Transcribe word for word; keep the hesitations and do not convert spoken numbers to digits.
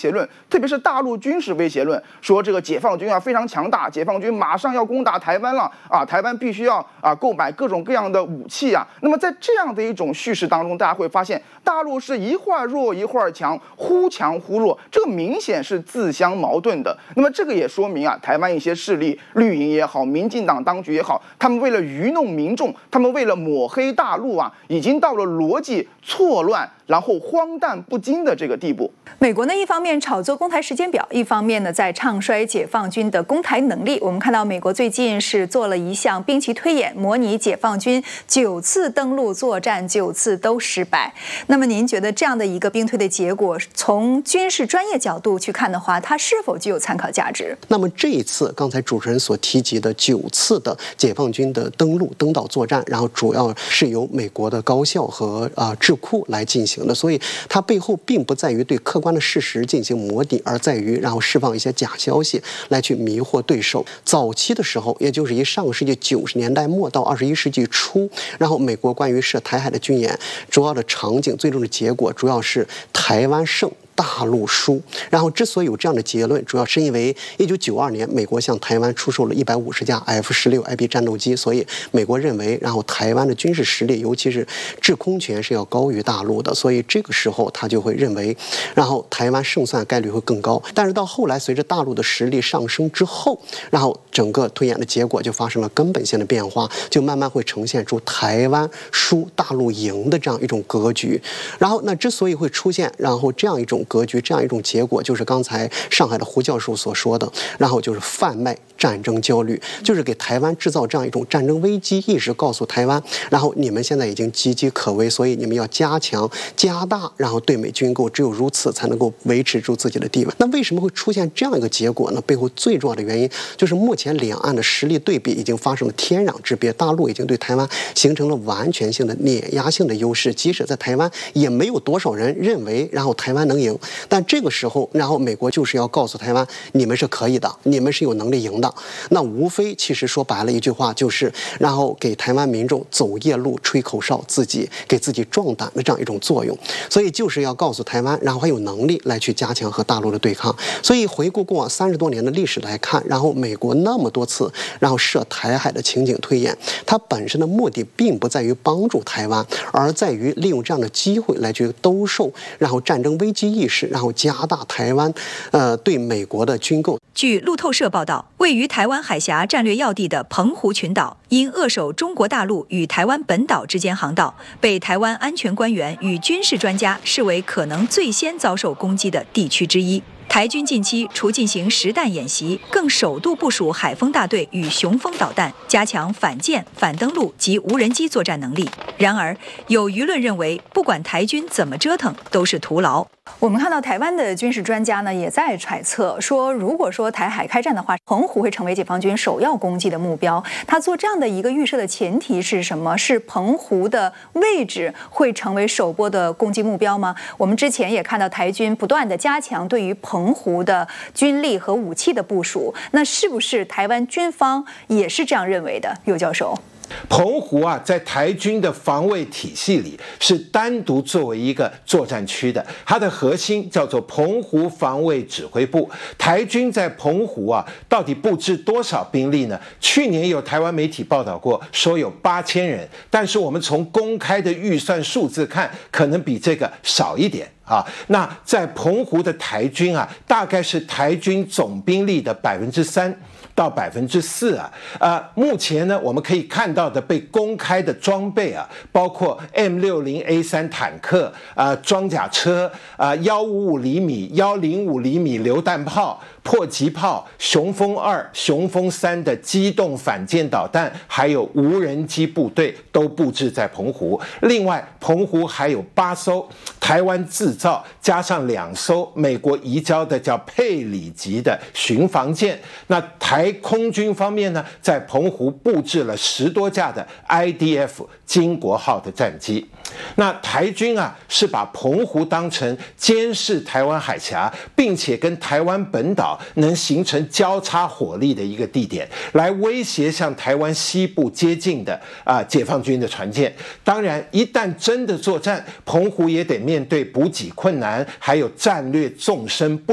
胁论，特别是大陆军事威胁论，说这个解放军啊非常强大，解放军马上要攻打台湾了啊，台湾必须要啊购买各种各样的武器啊。那么在这样的一种叙事当中，大家会发现大陆是一会儿弱一会儿强，忽强忽弱，这个明显是自相矛盾的。那么这个也说明啊，台湾一些势力，绿营也好，民进党当局也好，他们为了愚弄民众，他们为了抹黑大陆啊，已经到了逻辑错乱，然后荒诞不经的这个地步。 美国呢，一方面炒作攻台时间表，一方面呢在唱衰解放军的攻台能力。我们看到美国最近是做了一项兵棋推演，模拟解放军九次登陆作战，九次都失败。那么您觉得这样的一个兵推的结果，从军事专业角度去看的话，它是否具有参考价值？ 那么这一次刚才主持人所提及的九次的解放军的登陆登岛作战，然后主要是由美国的高校和啊、呃、智库来进行的，所以它背后并不在于对客观的事实进行模拟，而在于然后释放一些假消息来去迷惑对手。早期的时候，也就是以上个世纪九十年代末到二十一世纪初，然后美国关于涉台海的军演，主要的场景最终的结果主要是台湾胜，大陆输。然后之所以有这样的结论，主要是因为一九九二年美国向台湾出售了一百五十架 F 十六 I B 战斗机，所以美国认为，然后台湾的军事实力，尤其是制空权是要高于大陆的，所以这个时候他就会认为，然后台湾胜算概率会更高。但是到后来，随着大陆的实力上升之后，然后整个推演的结果就发生了根本性的变化，就慢慢会呈现出台湾输大陆赢的这样一种格局。然后那之所以会出现然后这样一种格局，这样一种结果，就是刚才上海的胡教授所说的，然后就是贩卖战争焦虑，就是给台湾制造这样一种战争危机意识，告诉台湾，然后你们现在已经岌岌可危，所以你们要加强加大然后对美军购，只有如此才能够维持住自己的地位。那为什么会出现这样一个结果呢？背后最重要的原因就是目前两岸的实力对比已经发生了天壤之别，大陆已经对台湾形成了完全性的碾压性的优势，即使在台湾也没有多少人认为然后台湾能赢，但这个时候然后美国就是要告诉台湾，你们是可以的，你们是有能力赢的。那无非其实说白了一句话，就是然后给台湾民众走夜路吹口哨，自己给自己壮胆的这样一种作用。所以就是要告诉台湾，然后还有能力来去加强和大陆的对抗。所以回顾过往三十多年的历史来看，然后美国那么多次然后涉台海的情景推演，它本身的目的并不在于帮助台湾，而在于利用这样的机会来去兜售然后战争危机意识，然后加大台湾呃对美国的军购。 据路透社报道，位于台湾海峡战略要地的澎湖群岛，因扼守中国大陆与台湾本岛之间航道，被台湾安全官员与军事专家视为可能最先遭受攻击的地区之一。台军近期除进行实弹演习，更首度部署海风大队与雄风导弹，加强反舰、反登陆及无人机作战能力。然而，有舆论认为，不管台军怎么折腾，都是徒劳。我们看到台湾的军事专家呢，也在揣测说，如果说台海开战的话，澎湖会成为解放军首要攻击的目标。他做这样的一个预设的前提是什么？是澎湖的位置会成为首波的攻击目标吗？我们之前也看到台军不断的加强对于澎湖的军力和武器的部署，那是不是台湾军方也是这样认为的？尤教授。 澎湖啊，在台军的防卫体系里是单独作为一个作战区的，它的核心叫做澎湖防卫指挥部。台军在澎湖啊，到底布置多少兵力呢？去年有台湾媒体报道过，说有八千人，但是我们从公开的预算数字看，可能比这个少一点。啊，那在澎湖的台军啊，大概是台军总兵力的百分之三到百分之四啊。呃，目前呢，我们可以看到的被公开的装备啊，包括 M 六十 A 三 坦克、啊、呃、装甲车、啊一五五厘米、一零五厘米榴弹炮、迫击炮、雄风二、雄风三的机动反舰导弹，还有无人机部队都布置在澎湖。另外，澎湖还有八艘台湾自造加上两艘美国移交的叫佩里级的巡防舰。那台空军方面呢，在澎湖布置了十多架的 I D F 金国号的战机。那台军啊，是把澎湖当成监视台湾海峡，并且跟台湾本岛能形成交叉火力的一个地点，来威胁向台湾西部接近的啊、呃、解放军的船舰。当然，一旦真的作战，澎湖也得面对补给困难，还有战略纵深不